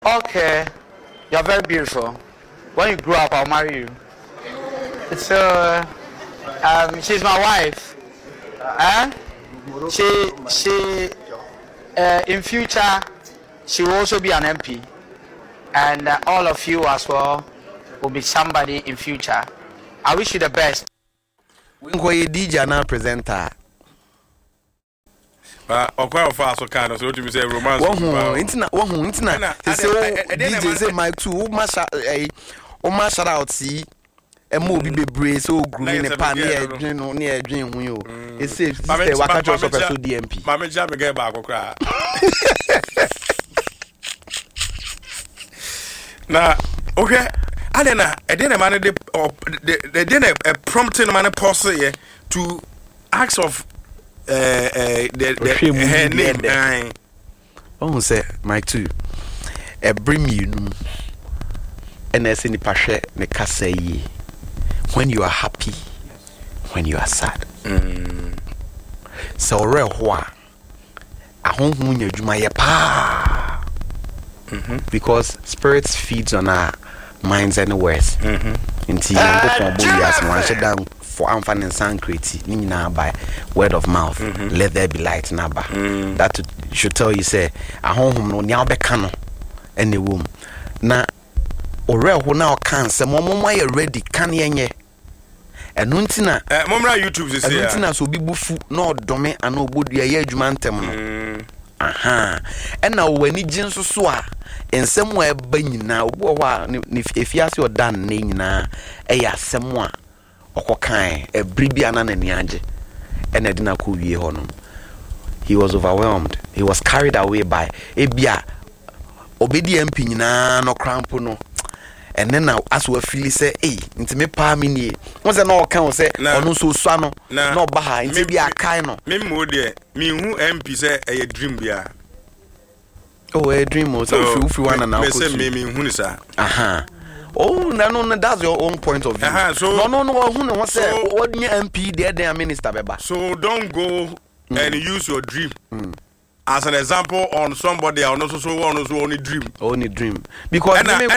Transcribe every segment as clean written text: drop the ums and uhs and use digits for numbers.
Okay, you're very beautiful. When you grow up, I'll marry you. So, she's my wife. In future, she will also be an MP, and all of you as well will be somebody in future. I wish you the best. We go DJ now presenter. Okwa fa so kind so to be say romance. Intina. He say DJ say Mike too. O ma shout out see. Emo bi bebre so grooming the pan near adwin hu yo. He say sister waka cho so DMP. Mama ja me get back okra. Na okay. Adena edena man the den prompting man pause here to ask of her name. Oh, say Mike too. Bring me no. And I say ni pashe ne kasa yi. When you are happy, when you are sad. So re ho a ahonhu nya dwuma ye pa. Because spirits feeds on our minds and words. Inti go for boyas one shut down for amfan and sankreti ni na by word of mouth. Let there be light na ba. That should tell you say ahonhum no nya obeka no ene wom na ore ho na o kan se momoma ye ready kan yenye enu ntina momra YouTube say enu ntina so bi bufu na odome ana obodua ye adwuma ntem no ena wani jinso so a ensem wa eba nyina obo ho a efiase odan na nyina eya asem a okokan ebribia na nani age ena de na ko wie ho no. He was overwhelmed. He was carried away by ebia obedi MP nyina no cramp no. And then now as we feel say nti me pa me nie won say no kan say onu so sua no no ba ha nti bia kai no me mo de me hu MP say a dream bia a dream o so free one na me say me hu ni sa oh no that's your own point of view so no hu no say what MP there minister beba. So don't go and use your dream as an example on somebody or also only dream because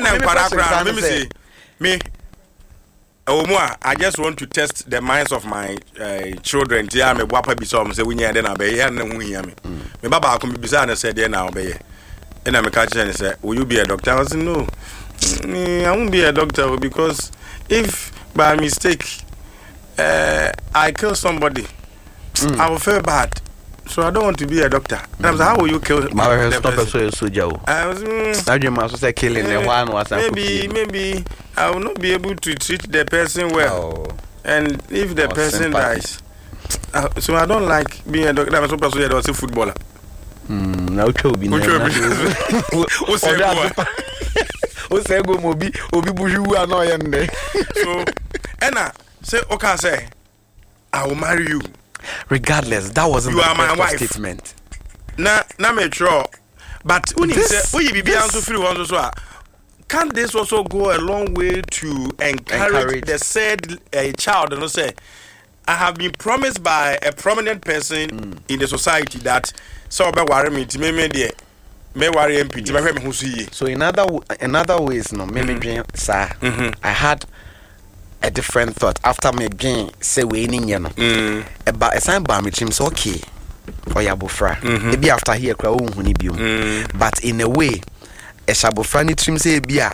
I just want to test the minds of my children. Yeah, me wapa bi so say we nya den abey ya na hu hia me baba ko bi bisa na say dey na obey and I catch and say will you be a doctor? I was no, I won't be a doctor because if by mistake I kill somebody I will feel bad. So I don't want to be a doctor. And I was like, how will you kill my soldier? I was say killing the one was maybe I will not be able to treat the person well. And if the person dies, so I don't like being a doctor. I'm supposed to be a footballer. Now chobi. Say go mobi obi buju anoyende. So Enna say okay say I will marry you. Regardless, that wasn't you are my wife statement. Na me sure, but when you say we be also free one so can this also go a long way to encourage the said child and say I have been promised by a prominent person in the society that so be worry me to me worry MP to me who see. So in other ways no me dream sir I had a different thought after me being say we ni no about a sign ba me trim so okay oya bofra e be after here kra ohun ni biom but in a way e shabofra ni trim say bia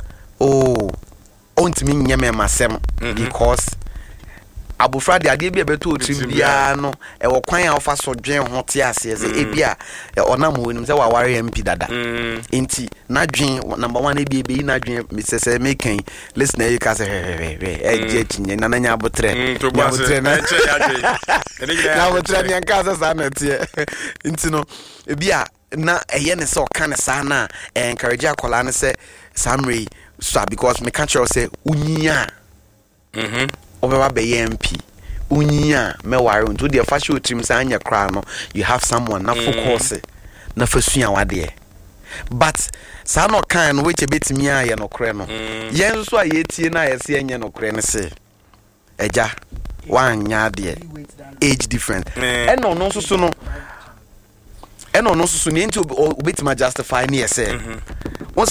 ontimi nyame masem because abofra de ade bia beto trim bia no e wo kwan a ofa so dwen ho te ase say e bia onam honim say wa ware MP dada enti na dwen number 1 e bia na dwen me say making listener you ka say je chinye na nya abotre na abotre nya ka say sa na tie enti no e bia na eye ne say o kan sa na encourage akola ne say Samri so because me can say unya over be MP unya me ware unto the fashion team say anya kra no you have someone na focus na fasua wade but sa no kan which a bit me aye no kre no yen so aye tie na aye se enye no kre ne se eja wan nya de age different and no so no and no so so ni nti obetima justify ne say